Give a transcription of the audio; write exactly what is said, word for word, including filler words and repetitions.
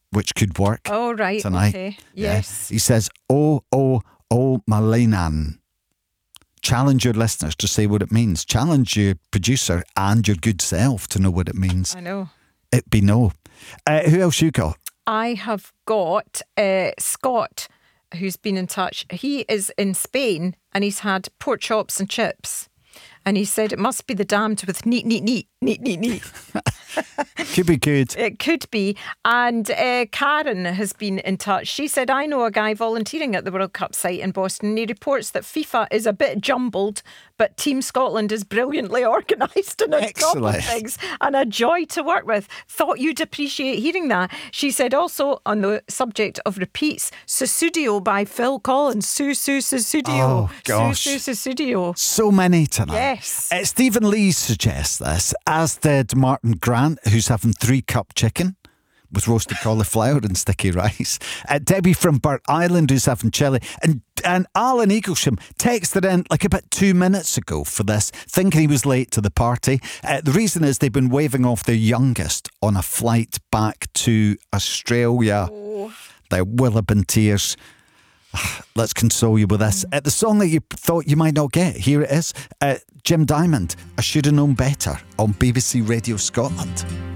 which could work Oh, right. tonight. Okay. Yeah. Yes. He says, oh, oh, oh, Malinan. Challenge your listeners to say what it means. Challenge your producer and your good self to know what it means. I know. It be no. Uh, who else you got? I have got uh, Scott, who's been in touch. He is in Spain and he's had pork chops and chips. And he said it must be the damned with neat, neat, neat, neat, neat, neat. Could be good. It could be. And uh, Karen has been in touch. She said, I know a guy volunteering at the World Cup site in Boston. And he reports that FIFA is a bit jumbled, but Team Scotland is brilliantly organised and on top of things and a joy to work with. Thought you'd appreciate hearing that. She said also on the subject of repeats, Susudio by Phil Collins. Su Su Susudio. Oh, gosh. Su Su Susudio. So many tonight. Yes. Uh, Stephen Lee suggests this, as did Martin Grant, who's having three cup chicken with roasted cauliflower and sticky rice. Uh, Debbie from Burt Island, who's having chilli. And and Alan Eaglesham texted in like about two minutes ago for this, thinking he was late to the party. Uh, the reason is they've been waving off their youngest on a flight back to Australia. Oh. There will have been tears. Let's console you with this. Uh, the song that you thought you might not get, here it is. Uh, Jim Diamond, I Should Have Known Better on B B C Radio Scotland.